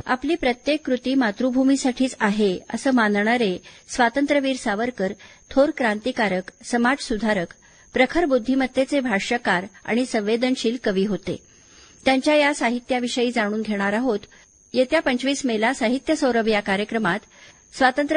आपली प्रत्येक कृती मातृभूमीसाठीच आहे असं मानणारे स्वातंत्र्यवीर सावरकर थोर क्रांतिकारक, समाजसुधारक, प्रखर बुद्धिमत्तेचे भाष्यकार आणि संवेदनशील कवी होते. त्यांच्या या साहित्याविषयी जाणून घेणार आहोत. येत्या 25 मेला साहित्य सौरभ या कार्यक्रमात स्वातंत्र्य